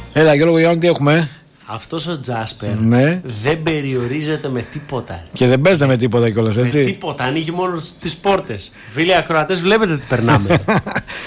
Έλα, Γιώργο, για τι έχουμε. Αυτός ο Τζάσπερ δεν περιορίζεται με τίποτα. Και δεν παίζεται με τίποτα κιόλας, έτσι. Με τίποτα, ανοίγει μόνο τις πόρτες. Φίλοι ακροατές, βλέπετε τι περνάμε.